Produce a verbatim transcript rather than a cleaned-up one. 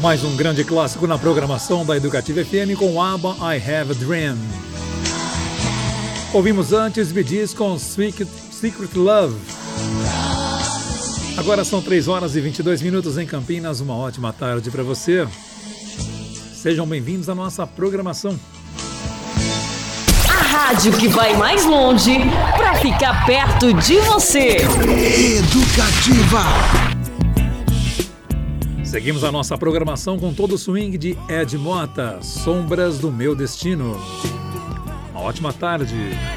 Mais um grande clássico na programação da Educativa F M com ABBA, I Have a Dream. Ouvimos antes Bee Gees com Secret, Secret Love. Agora são três horas e vinte e dois minutos em Campinas. Uma ótima tarde para você. Sejam bem-vindos à nossa programação. A rádio que vai mais longe para ficar perto de você. Educativa. Seguimos a nossa programação com todo o swing de Ed Mota, Sombras do Meu Destino. Uma ótima tarde.